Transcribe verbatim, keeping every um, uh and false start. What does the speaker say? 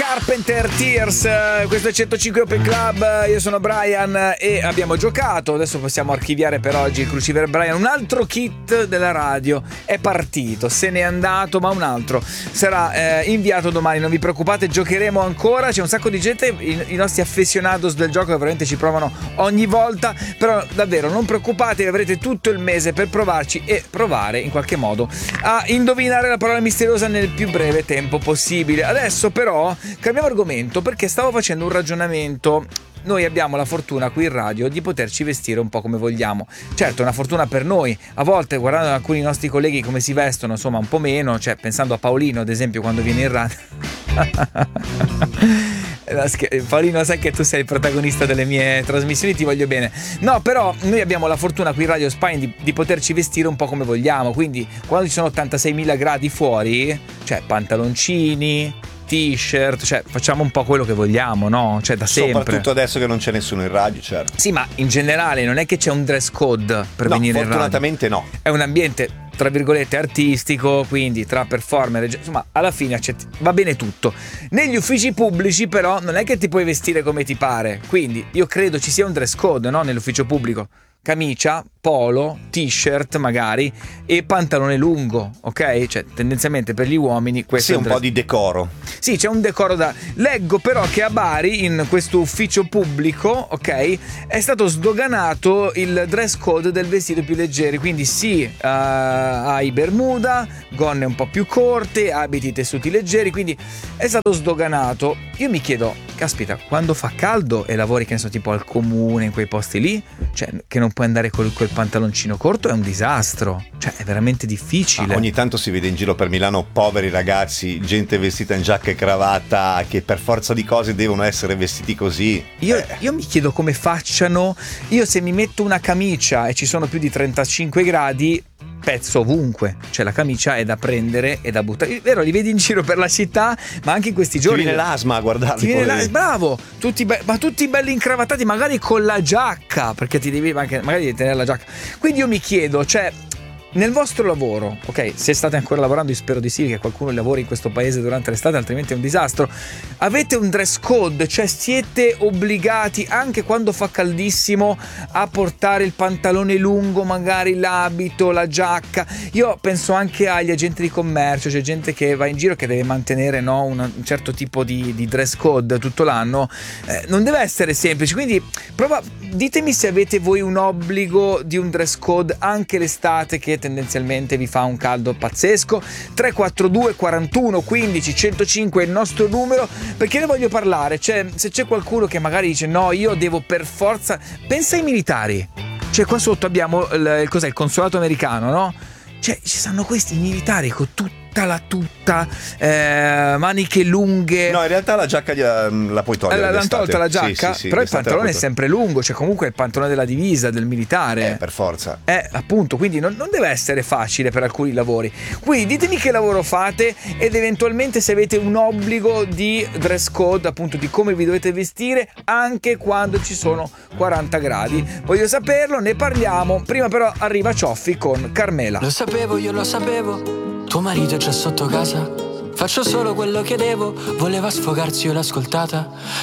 Carpenter Tears, questo è centocinque Open Club, io sono Brian e abbiamo giocato, adesso possiamo archiviare per oggi il Cruciver Brian, un altro kit della radio è partito, se n'è andato, ma un altro sarà eh, inviato domani, non vi preoccupate, giocheremo ancora, c'è un sacco di gente, i, i nostri affezionados del gioco che veramente ci provano ogni volta, però davvero non preoccupatevi, avrete tutto il mese per provarci e provare in qualche modo a indovinare la parola misteriosa nel più breve tempo possibile. Adesso però cambiamo argomento perché stavo facendo un ragionamento. Noi abbiamo la fortuna qui in radio di poterci vestire un po' come vogliamo. Certo, è una fortuna per noi. A volte, guardando alcuni nostri colleghi come si vestono, insomma, un po' meno, cioè pensando a Paolino, ad esempio, quando viene in radio. Paolino, sai che tu sei il protagonista delle mie trasmissioni, ti voglio bene. No, però noi abbiamo la fortuna qui in Radio Spine di, di poterci vestire un po' come vogliamo. Quindi quando ci sono ottantaseimila gradi fuori, cioè pantaloncini, t-shirt, cioè facciamo un po' quello che vogliamo, no? Cioè da sempre. Soprattutto adesso che non c'è nessuno in radio, certo. Sì, ma in generale non è che c'è un dress code per no, venire in radio. Fortunatamente no. È un ambiente tra virgolette artistico, quindi tra performer, insomma alla fine accetti, va bene tutto. Negli uffici pubblici però non è che ti puoi vestire come ti pare, quindi io credo ci sia un dress code, no? Nell'ufficio pubblico, camicia, polo, t-shirt magari e pantalone lungo, ok? Cioè tendenzialmente per gli uomini questo sì, è un dress... po' di decoro. Sì, c'è un decoro da... Leggo però che a Bari, in questo ufficio pubblico, ok, è stato sdoganato il dress code del vestito più leggeri, quindi sì, uh, hai bermuda, gonne un po' più corte, abiti tessuti leggeri, quindi è stato sdoganato. Io mi chiedo, caspita, quando fa caldo e lavori, che ne so, tipo al comune, in quei posti lì, cioè che non puoi andare col, quel pantaloncino corto, è un disastro, cioè è veramente difficile. Ah, ogni tanto si vede in giro per Milano poveri ragazzi, gente vestita in giacca e cravatta, che per forza di cose devono essere vestiti così. Io, eh. io mi chiedo come facciano. Io se mi metto una camicia e ci sono più di trentacinque gradi, pezzo ovunque, cioè la camicia è da prendere e da buttare, vero, li vedi in giro per la città, ma anche in questi giorni ti viene l'asma a guardarli, ti viene la... bravo, tutti be... ma tutti belli incravattati, magari con la giacca, perché ti devi anche magari devi tenere la giacca, quindi io mi chiedo, cioè nel vostro lavoro, ok, se state ancora lavorando, io spero di sì, che qualcuno lavori in questo paese durante l'estate, altrimenti è un disastro, avete un dress code, cioè siete obbligati anche quando fa caldissimo a portare il pantalone lungo, magari l'abito, la giacca. Io penso anche agli agenti di commercio, c'è gente che va in giro che deve mantenere, no, un certo tipo di, di dress code tutto l'anno, eh, non deve essere semplice, quindi prova, ditemi se avete voi un obbligo di un dress code anche l'estate, che tendenzialmente vi fa un caldo pazzesco. Tre quattro due quarantuno quindici centocinque è il nostro numero, perché ne voglio parlare. Cioè, se c'è qualcuno che magari dice no, io devo per forza, pensa ai militari, cioè qua sotto abbiamo il, cos'è, il consolato americano, no? Cioè ci stanno questi militari con tutta la tuta, eh, maniche lunghe. No, in realtà la giacca la, la puoi togliere. L'hanno tolta la giacca, sì, sì, sì, però il pantalone è sempre lungo, cioè comunque è il pantalone della divisa del militare. Eh, per forza. Eh, appunto, quindi non, non deve essere facile per alcuni lavori. Quindi ditemi che lavoro fate ed eventualmente se avete un obbligo di dress code, appunto di come vi dovete vestire anche quando ci sono quaranta gradi. Voglio saperlo, ne parliamo. Prima però arriva Cioffi con Carmela. Lo sapevo, io lo sapevo. Tuo marito è già sotto casa. Faccio solo quello che devo. Voleva sfogarsi, io l'ho ascoltata.